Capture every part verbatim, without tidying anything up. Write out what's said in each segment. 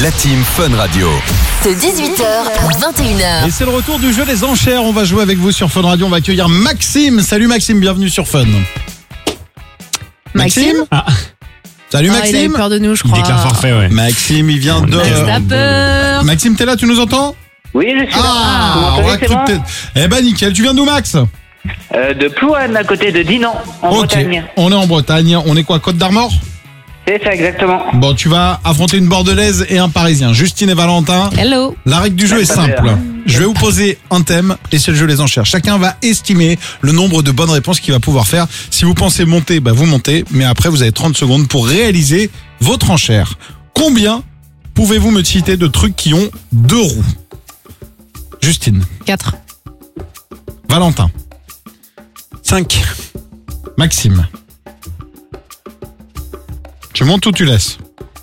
la team Fun Radio. De dix-huit heures à vingt et une heures. Et c'est le retour du jeu des enchères. On va jouer avec vous sur Fun Radio. On va accueillir Maxime. Salut Maxime, bienvenue sur Fun. Maxime ah. Salut ah, Maxime. Il a eu peur de nous, je Il crois. déclare forfait, ouais. Maxime, il vient de... Max, t'as peur. Maxime, t'es là, tu nous entends? Oui, je suis là. Ah, Vous on m'entendez, va c'est tout bon peut-être- Eh ben nickel, tu viens d'où Max? Euh, De Plouane, à côté de Dinan, en Ok, Bretagne. on est en Bretagne. On est quoi, Côte d'Armor? C'est ça, exactement. Bon, tu vas affronter une Bordelaise et un Parisien. Justine et Valentin. Hello. La règle du jeu est simple. Je vais vous poser un thème et c'est le jeu des enchères. Chacun va estimer le nombre de bonnes réponses qu'il va pouvoir faire. Si vous pensez monter, bah vous montez. Mais après, vous avez trente secondes pour réaliser votre enchère. Combien pouvez-vous me citer de trucs qui ont deux roues? Justine. quatre. Valentin. cinq. Maxime. Tu montes ou tu laisses?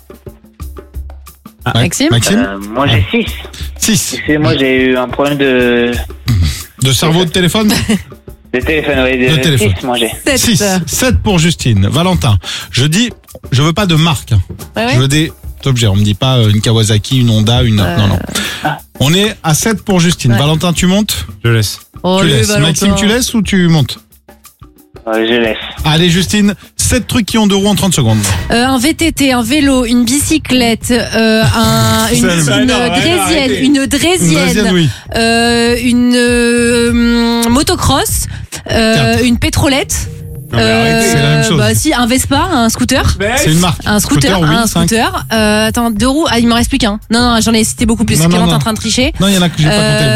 Ah, Ouais. Maxime Maxime. Euh, moi, j'ai six. six. Excusez-moi, j'ai eu un problème de, De cerveau de téléphone? de téléphone. Oui, de, De téléphone. six, moi, j'ai. sept. six. sept pour Justine. Valentin. Je dis, je veux pas de marque. Ouais, ouais. Je veux des objets. On me dit pas euh, une Kawasaki, une Honda, une... Euh. Non, non. On est à sept pour Justine. Ouais. Valentin, tu montes? Je laisse. Oh, Tu le laisses. Valentin. Maxime, tu laisses ou tu montes? Euh, je laisse. Allez, Justine, sept trucs qui ont deux roues en trente secondes. Euh, un V T T, un vélo, une bicyclette, euh, un, une, Ça, une, ça, non, draisienne, arrêtez. une Une draisienne, deuxième, oui. euh, une euh, motocross, euh, Quatre. une pétrolette. Non, mais arrêtez. C'est la même chose. Bah si, un Vespa, un scooter. C'est une marque. Un scooter, oui, un cinq. scooter. Euh, attends, deux roues. Ah, il m'en reste plus qu'un. Non, non, j'en ai cité beaucoup plus. Non, non, Clément, t'es non. en train de tricher. Non, il y en a que j'ai pas Euh, compté.